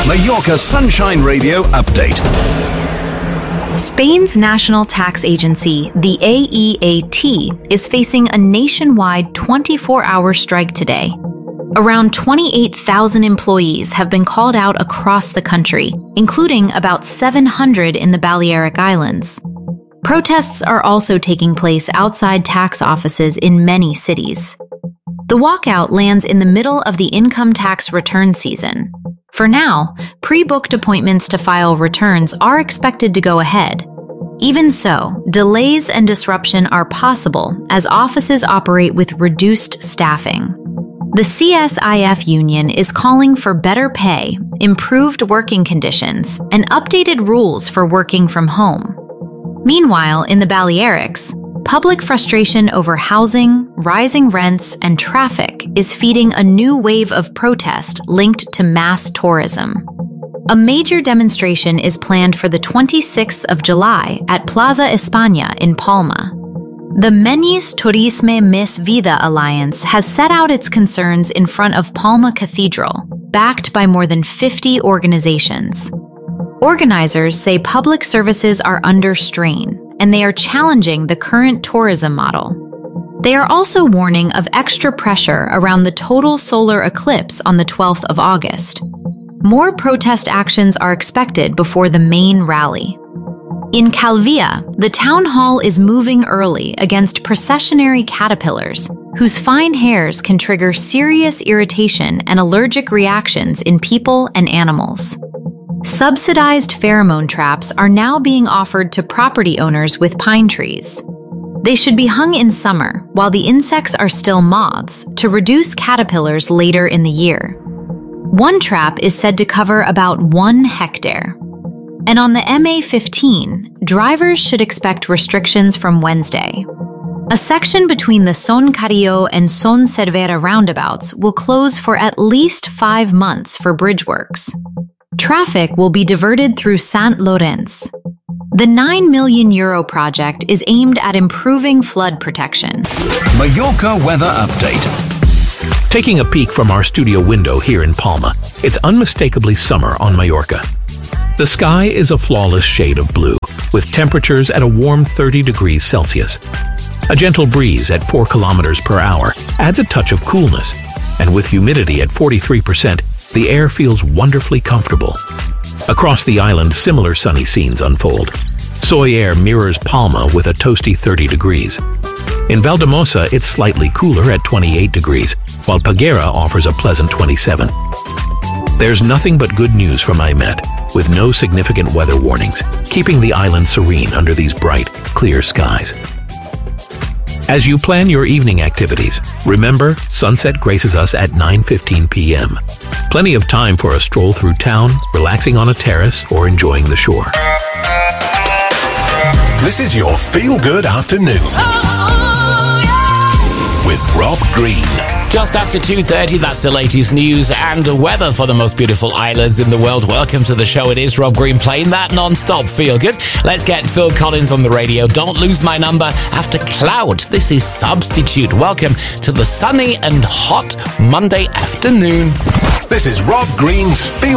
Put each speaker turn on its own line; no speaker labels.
Mallorca Sunshine Radio Update.
Spain's national tax agency, the AEAT, is facing a nationwide 24-hour strike today. Around 28,000 employees have been called out across the country, including about 700 in the Balearic Islands. Protests are also taking place outside tax offices in many cities. The walkout lands in the middle of the income tax return season. For now, pre-booked appointments to file returns are expected to go ahead. Even so, delays and disruption are possible as offices operate with reduced staffing. The CSIF union is calling for better pay, improved working conditions, and updated rules for working from home. Meanwhile, in the Balearics, public frustration over housing, rising rents, and traffic is feeding a new wave of protest linked to mass tourism. A major demonstration is planned for the 26th of July at Plaza España in Palma. The Menyes Turisme Més Vida Alliance has set out its concerns in front of Palma Cathedral, backed by more than 50 organizations. Organizers say public services are under strain, and they are challenging the current tourism model. They are also warning of extra pressure around the total solar eclipse on the 12th of August. More protest actions are expected before the main rally. In Calvia, the town hall is moving early against processionary caterpillars, whose fine hairs can trigger serious irritation and allergic reactions in people and animals. Subsidized pheromone traps are now being offered to property owners with pine trees. They should be hung in summer while the insects are still moths to reduce caterpillars later in the year. One trap is said to cover about 1 hectare. And on the MA15, drivers should expect restrictions from Wednesday. A section between the Son Carrillo and Son Cervera roundabouts will close for at least 5 months for bridge works. Traffic will be diverted through Saint Lawrence. The €9 million project is aimed at improving flood protection.
Mallorca Weather Update.
Taking a peek from our studio window here in Palma, it's unmistakably summer on Mallorca. The sky is a flawless shade of blue, with temperatures at a warm 30 degrees Celsius. A gentle breeze at 4 kilometers per hour adds a touch of coolness, and with humidity at 43%, the air feels wonderfully comfortable. Across the island, similar sunny scenes unfold. Soy Air mirrors Palma with a toasty 30 degrees. In Valdemosa, it's slightly cooler at 28 degrees, while Peguera offers a pleasant 27. There's nothing but good news from Aimet, with no significant weather warnings, keeping the island serene under these bright, clear skies. As you plan your evening activities, remember, sunset graces us at 9:15 p.m. Plenty of time for a stroll through town, relaxing on a terrace, or enjoying the shore.
This is your feel-good afternoon with Rob Green.
Just after 2:30, that's the latest news and weather for the most beautiful islands in the world. Welcome to the show. It is Rob Green playing that non-stop feel good. Let's get Phil Collins on the radio. Don't lose my number after Cloud. This is Substitute. Welcome to the sunny and hot Monday afternoon.
This is Rob Green's Feel